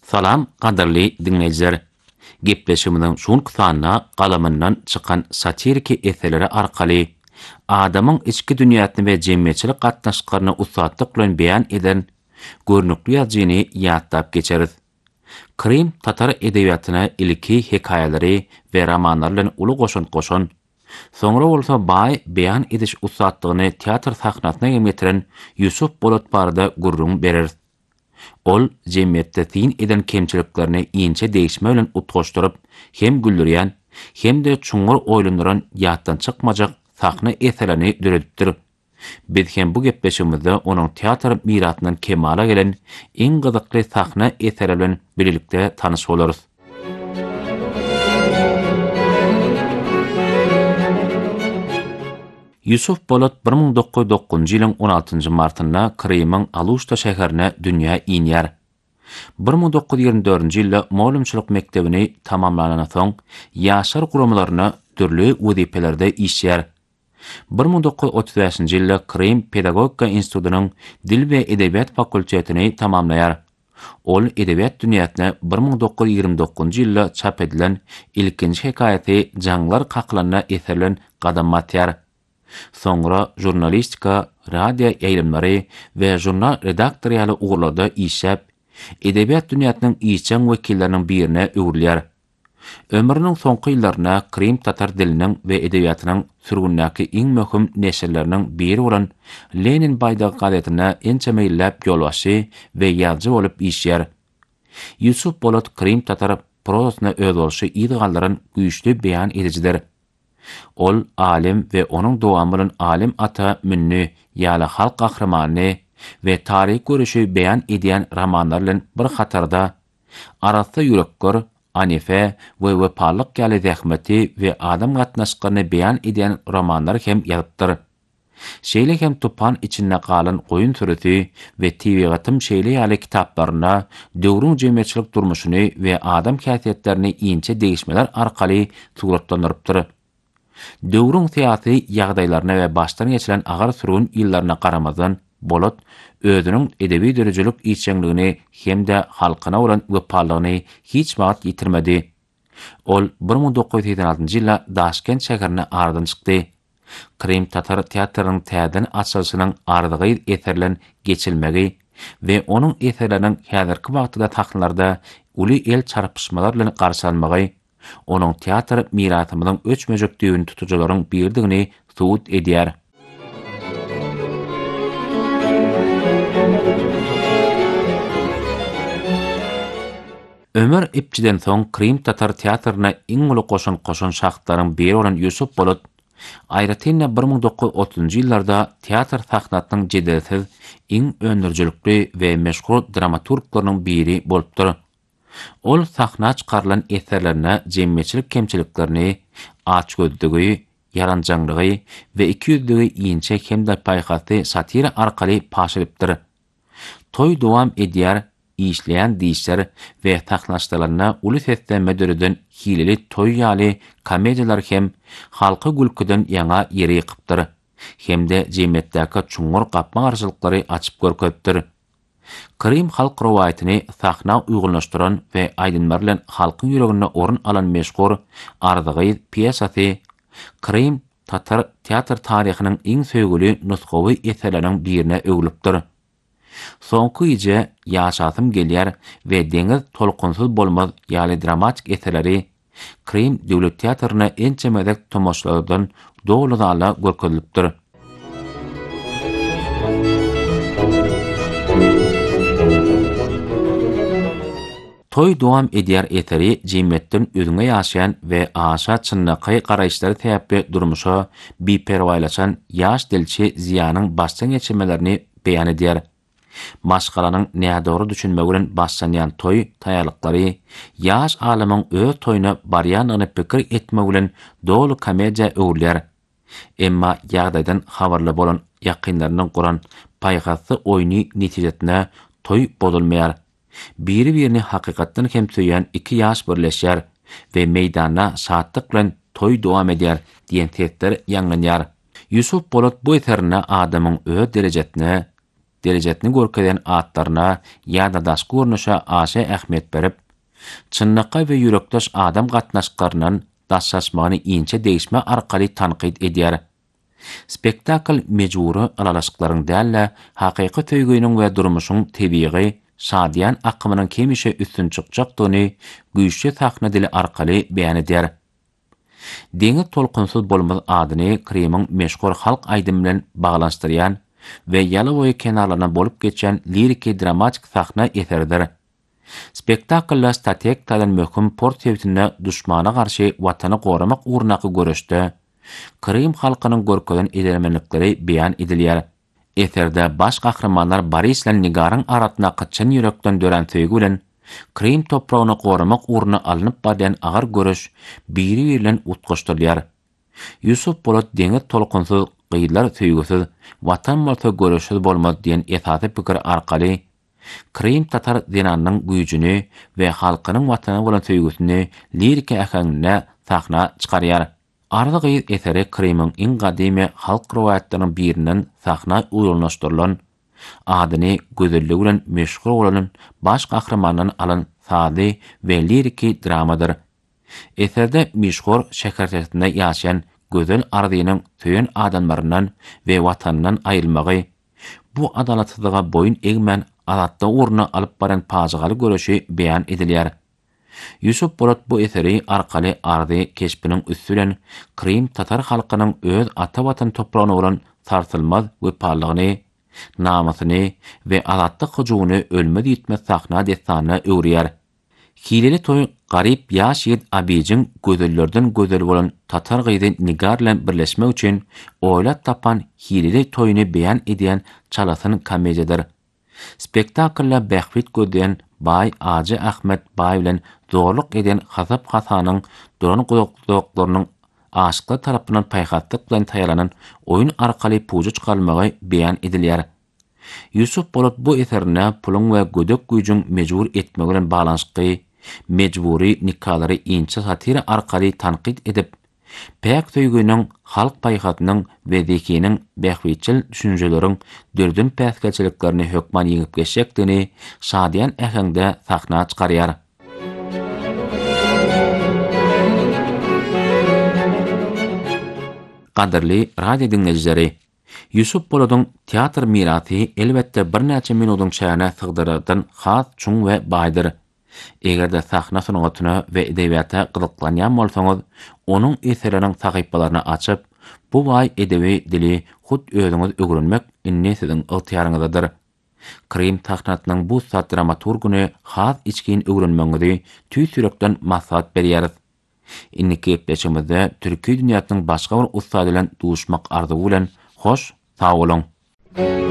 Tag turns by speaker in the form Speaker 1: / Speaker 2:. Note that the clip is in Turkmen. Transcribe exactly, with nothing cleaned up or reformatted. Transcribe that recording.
Speaker 1: Salam, qadarly dinleyijiler. Gepleşiminiň şol kysana galamyndan çykan satiriki eserleri arkaly adamyň içki dünýäsini we jemgyýetçilik gatnaşyklaryny usatlyk bilen beýan eden görnükli ýazgyny ýatdap geçeriz. Krim tatar edebiýatyna ilki hekaýalary we romanlar bilen uly goşun goşun, soňra bolsa baý beýan ediş usatlygyny teatr sahnasyna getiren Yusuf Bolat barada gurrun berer. Ol jemgyýetde tin eden kemçiliklerini iňçe değişme bilen utgoşduryp, hem güldürýän, hem de çuňur oýlandyran ýatdan çykmajak sahna eserlerini düredipdir. Biz hem bu gepleşimizde onuň teatr miratyndan kemala gelen iň gyzykly sahna eserleri bilen birlikde tanyş bolarys. Yusuf Bolat bir ming dokuz yüz dokuzunji ýylyň on altynjy martynda Krymyň Aluşta şäherine dünýä inýär. bir ming dokuz yüz ýigirme dördünji ýylda molumçylyk mektebini tamamlanan soň ýaşar guramlaryna türli wezipelerde işler. bir ming dokuz yüz otuz beşinji ýylda Krym Pedagogika institutynyň Dil we Edebiýat fakultetini tamamlaýar. Ol edebiýat dünýäsine bir ming dokuz yüz ýigirme dokuzunji ýylda çap edilen ilkinji hekaýaty Jaňlar kaklanyna eserlen gadam atýar. Soňra jurnalistika, radio ýaýlymlary we jurnal redaktoriýaly ugurlarda işläp, edebiýat dünýäsiniň işçän wekilleriniň birine öwürler. Ömrüniň soňky ýyllaryna Krym tatar diliniň we edebiýatynyň sürgünläki iň möhüm neşerleriniň biri bolan Lenin Baydag gazetyne ençe meýillap ýolbaşy we ýazgy bolup işler. Yusuf Bolat Krym tatar prozasyna öz bolşy ýygaldyran güýçli beýan edijidir. Ol alim we onuň dowamy bilen alim ata münni ýaly halk gahremany we taryh görüşi beýan edýän romanlar bilen bir hatarda Arasda ýürekler, Anife we wepalyk ýaly zähmeti we adam gatnaşyklaryny beýan edýän romanlar hem ýazypdyr. Şeýle hem tupan içinde galan goýun süreti we Twigatym şeýle ýaly kitaplaryna döwrüň jemgyýetçilik durmuşyny we adam käsiýetlerini iňçe değişmeler arkaly suratlandyrypdyr. Döwrüň syýasy ýagdaýlaryna we başdan geçiren agar sürgün ýyllaryna garamazdan Bolat özüniň edebi derejelik iççängligini hem-de halkyna bolan wepalygyny hiç wagt ýitirmedi. Ol bir ming dokuz yüz seksen altynjy ýylda Daşkent şäherine ardan çykdy. Krym tatar teatrynyň täzeden açylyşynyň ardygy eserlen geçilmegi we onuň eserleriniň häzirki wagtda taxtlarda uly el çarpyşmalar bilen garşylanmagy, onuň teatr mirasymynyň öçmejekdigini tutujalaryň birdigini suwut edýär. Ömer ipçiden soň Krym tatar teatryna iň uly goşun goşun şahtlaryň biri bolan Yusuf Bolat aýratynda bir ming dokuz yüz otuzunji ýyllarda teatr sahnasynyň jedelsiz iň öndürjilikli we meşhur dramaturglarynyň biri bolupdyr. Ol sahna çykarylan eserlerine jemgyýetçilik kemçiliklerini, açgözlügi, yaranjanlygy we ikiýüzlügi iňçe hem-de paýhasy satira arkaly paş edipdir. Toy dowam edýär, işleyen diýişler we taxnaşdylaryna uly sesde medüreden hileli toy ýaly komediýalar hem halky gülküden ýaňa ýere ýykypdyr. Hem-de jemgyýetdäki çuňur gapma garşylyklary açyp görkezipdir. Krym halk rowayatyny sahna uygullaşdyran we aýdynlar bilen halkyň ýüregine orun alan meşhur ardygy pýesasy Krym tatar teatr taryhynyň iň söýgüli nusgawy eserleriniň birine öwülipdir. Soňky ýyje ýaşasym gelýär we deňiz tolkunsuz bolmaz ýaly dramatik eserleri Krym döwlet teatryna ençe medek tomoşlardan dowlada görkezilipdir. Toy dowam edýär eteri jemgyýetden özüňe ýaşaýan we aşa çynnaky garaýşlary täpli durmuşa biperwaýlaşan ýaş dilçi Ziyanyň başdan geçirmelerini beýan edýär. Maşgalanyň nädogry düşünmegi bilen başlanýan toy taýýarlyklary ýaş alamyň öz toyuna barýanyny pikir etmegi bilen dolu komediýa öwürler. Emma ýagdaýdan habarly bolan ýakynlarynyň guran paýgasy oýny netijetine toy bozulmaýar. Biri-birini hakykatdan hem söýýän iki ýaş birleşýär we meýdana şatlyk bilen toy dowam edýär diýen tesler ýanlanýar. Yusuf Bolat bu eserine adamyň öz derejetine derejetini görkezýän atlaryna ýa-da daşky görnüşe aşy ähmiýet berip, çynlykka we ýürekdaş adam gatnaşyklarynyň daşlaşmagyny inçe değişme arkaly tanqid edýär. Spektakl mejburi aralaşyklaryň dälle, hakyky töýgüýüniň we durmuşyň tebiği, şadyan akymynyň kemişe üstün çykjakdygyny güýçli sahna dili arkaly beýan edýär. Deňi tolkunsuz bolmaz adyny Krymyň meşhur halk aýdymy bilen baglanşdyrýan we ýaly boýy kenarlaryna bolup geçen liriki dramatik sahna eserdir. Spektakllar statek tadan möhüm port sebitine düşmana garşy watany goramak urnaky görüşde, Krym halkynyň görkezen edilmenlikleri beýan edilýär. Eserde baş gahramanlar Boris bilen Nigaryň aratyna kaçan ýürekden dören töýgü bilen Krym topragyny goramak urna alınıp barýan agar görüş biri bilen utgaşdyrýar. Yusuf Polat deňi tolkunsuz gyýlar töýgüsiz, watan malta görüşsiz bolmaz diýen esasy pikir arkaly Krym tatar dinanyň güýjüni we halkynyň watana bolan töýgüsini lirika ähengine sahna çykarýar. Arda gyýy eseri Krymyň iň gadymy halk rowaýatlarynyň birinin sahna uýurlaşdyrylan, adyny gözelligi bilen meşhur bolan baş gahramanyň alan sady we liriki dramadyr. Eserde meşhur şäherçesinde ýaşaýan gözel ardynyň töýen adamlaryndan we watanynyň aýrylmagy, bu adalatsızlyga boyun egmen adatda urna alyp baran pazygaly görüşi beýan edilýär. Yusuf Polat bu eseri arkaly ardy keşpiniň üstülen Krym tatar halkynyň öz ata watan topragyna bolan tartylmaz we parlagyny, namasyny we adatlyk hujugyny ölmez ýitmez sahna destanyna öwrýär. Hileli toy garip ýaş ýigit Abijiň gözellerden gözel bolan tatar gyýdy Nigar bilen birleşmek üçin oýlap tapan hileli toýuny beýan edýän çalasyň komediýadyr. Spektaklda bähbit gödýän Bay Aji Ahmet Bay bilen zorluk eden Hasap Hasanyň duran gudoklarının aşıklar tarapынан paýhatlyk bilen taýylanan oyun arkaly puja çykarmagy beýan edilýär. Yusuf Polat bu eserine pulun we gödök güýjüň mejbur etmegi bilen balanşyky, mejburi nikalary inçe satira arkaly tanqid edip, päk töýgüniň halk paýhatynyň we zekiniň bähbitçil düşünjeleriň dördün päskelçiliklerini hökman ýeňip geçekdigini şadyan ähengde sahna çykarýar. Qadirli radio dinleyijileri, Yusuf Polat'ın teatr mirasy elbetde bir näçe minutyň şäherine sygdyrdan has çuň we baýdyr. Egerde sahna sunugatyna we edebiýata gyzyklanýan bolsaňyz, onuň eserleriniň sahypalaryny açyp, bu baý edebi dili hut özüňiz öwrenmek inni siziň ygtyýaryňyzdadyr. Krym tahnatynyň bu sat dramaturgyny has içkin öwrenmeňizi tüý sürekden maslahat berýär. Inniki epeçimizde türki dünýäsiniň başga bir ustady bilen duşmak arzuwy bilen hoş, sag bolun.